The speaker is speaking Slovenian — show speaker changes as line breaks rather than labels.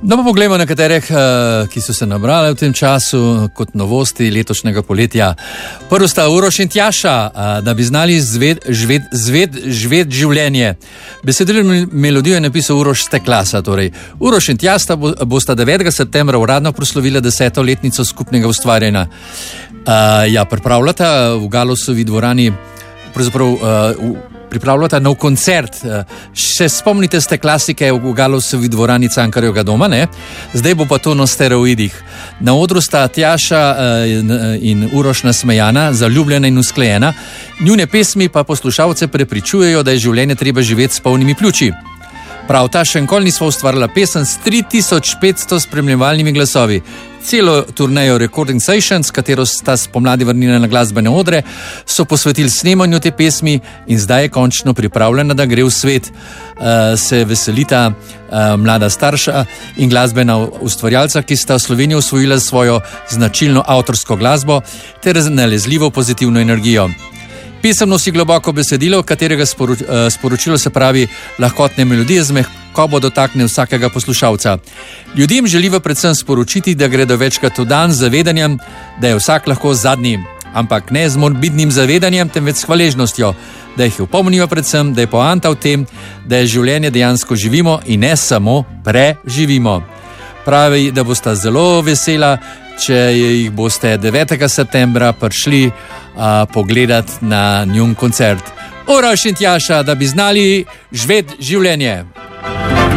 No, pa poglejmo nekaterih, ki so se nabrali v tem času kot novosti letošnjega poletja. Prvo sta Uroš in Tjaša, da bi znali živeti življenje. Besedilo melodijo je napisal Uroš Steklasa. Torej. Uroš in Tjaša bosta 9. septembra uradno proslavila 10. letnico skupnega ustvarjanja. Pripravljata v Galusovi dvorani, pripravljata nov koncert. Še spomnite ste klasike v Galusovi dvorani Cankarjevega doma, ne? Zdaj bo pa to na steroidih. Na odru sta Tjaša in Uroš nasmejana, zaljubljena in usklajena. Njune pesmi pa poslušalce prepričujejo, da je življenje treba živeti s polnimi pljuči. Prav ta še nikoli nisva ustvarila pesem s 3500 spremljevalnimi glasovi. Celo turnejo Recording Sessions, katero sta spomladi vrnila na glasbene odre, so posvetili snemanju te pesmi in zdaj je končno pripravljena, da gre v svet. Se veselita mlada starša in glasbena ustvarjalca, ki sta v Sloveniji osvojila svojo značilno avtorsko glasbo ter nalezljivo pozitivno energijo. Pesem nosi globoko besedilo, katerega sporočilo se pravi lahkotne melodije z mehkobo dotakne vsakega poslušalca. Ljudem želiva predvsem sporočiti, da gredo večkrat v dan z zavedanjem, da je vsak lahko zadnji, ampak ne z morbidnim zavedanjem, temveč s hvaležnostjo, da jih opomnijo predvsem, da je poanta v tem, da je življenje dejansko živimo in ne samo preživimo. Pravi, da bosta zelo vesela, če jih boste 9. septembra prišli pogledati na njun koncert. Uroš in Tjaša, da bi znali živeti življenje.